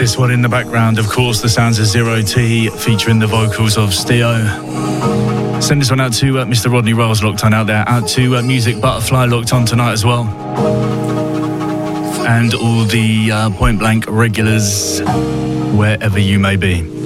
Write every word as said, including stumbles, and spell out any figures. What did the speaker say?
this one in the background, of course, the sounds of Zero T featuring the vocals of Steo. Send this one out to uh, Mister Rodney Rolls locked on out there, out to uh, Music Butterfly locked on tonight as well, and all the uh, Point Blank regulars, wherever you may be.